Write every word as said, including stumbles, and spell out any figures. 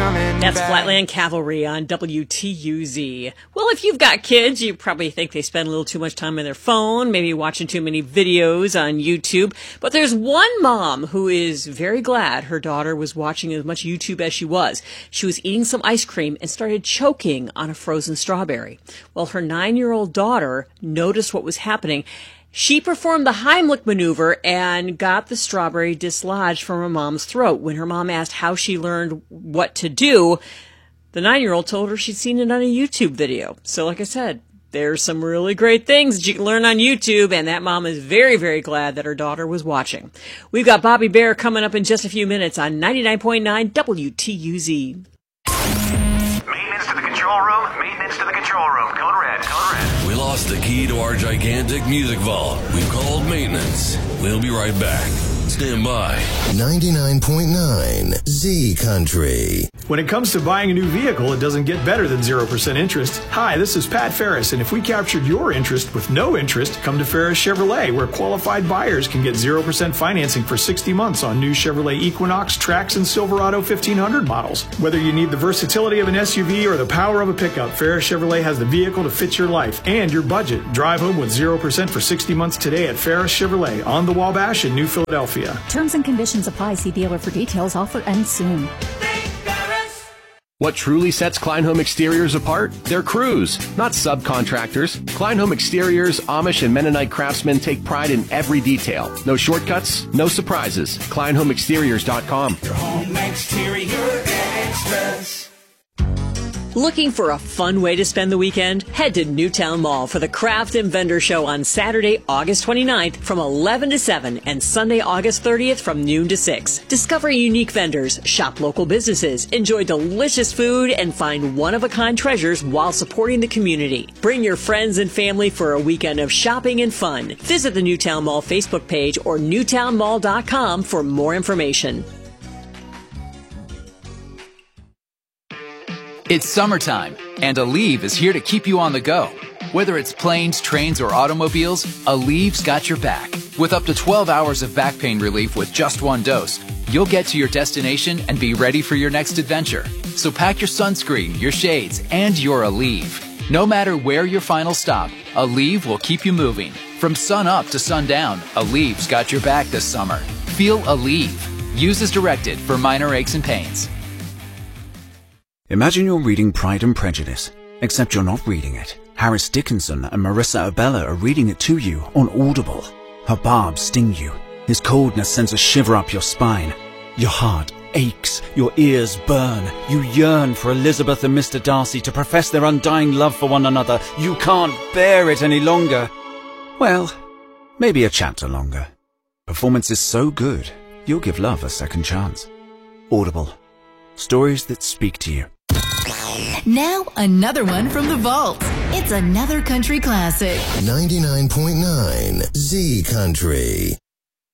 coming That's back. Flatland Cavalry on W T U Z. Well, if you've got kids, you probably think they spend a little too much time on their phone, maybe watching too many videos on YouTube. But there's one mom who is very glad her daughter was watching as much YouTube as she was. She was eating some ice cream and started choking on a frozen strawberry. Well, her nine-year-old daughter noticed what was happening. She performed the Heimlich maneuver and got the strawberry dislodged from her mom's throat. When her mom asked how she learned what to do, the nine-year-old told her she'd seen it on a YouTube video. So like I said, there's some really great things that you can learn on YouTube, and that mom is very, very glad that her daughter was watching. We've got Bobby Bear coming up in just a few minutes on ninety-nine point nine W T U Z. Maintenance to the control room. Maintenance to the control room. Code red. Code red. We lost the key to our gigantic music vault. We've called maintenance. We'll be right back. Stand by. ninety-nine point nine Z Country. When it comes to buying a new vehicle, it doesn't get better than zero percent interest. Hi, this is Pat Ferris, and if we captured your interest with no interest, come to Ferris Chevrolet, where qualified buyers can get zero percent financing for sixty months on new Chevrolet Equinox, Trax, and Silverado fifteen hundred models. Whether you need the versatility of an S U V or the power of a pickup, Ferris Chevrolet has the vehicle to fit your life and your budget. Drive home with zero percent for sixty months today at Ferris Chevrolet on the Wabash in New Philadelphia. Terms and conditions apply. See dealer for details. Offer ends soon. What truly sets Klein Home Exteriors apart? Their crews, not subcontractors. Klein Home Exteriors, Amish, and Mennonite craftsmen take pride in every detail. No shortcuts, no surprises. Klein Home Exteriors dot com. Your home exterior extras. Looking for a fun way to spend the weekend? Head to Newtown Mall for the Craft and Vendor Show on Saturday, August twenty-ninth from eleven to seven and Sunday, August thirtieth from noon to six. Discover unique vendors, shop local businesses, enjoy delicious food, and find one-of-a-kind treasures while supporting the community. Bring your friends and family for a weekend of shopping and fun. Visit the Newtown Mall Facebook page or newtown mall dot com for more information. It's summertime, and Aleve is here to keep you on the go. Whether it's planes, trains, or automobiles, Aleve's got your back. With up to twelve hours of back pain relief with just one dose, you'll get to your destination and be ready for your next adventure. So pack your sunscreen, your shades, and your Aleve. No matter where your final stop, Aleve will keep you moving. From sun up to sundown, Aleve's got your back this summer. Feel Aleve. Use as directed for minor aches and pains. Imagine you're reading Pride and Prejudice, except you're not reading it. Harris Dickinson and Marissa Abella are reading it to you on Audible. Her barbs sting you. His coldness sends a shiver up your spine. Your heart aches, your ears burn. You yearn for Elizabeth and Mister Darcy to profess their undying love for one another. You can't bear it any longer. Well, maybe a chapter longer. Performance is so good, you'll give love a second chance. Audible. Stories that speak to you. Now, another one from the vault. It's another country classic. ninety-nine point nine Z Country.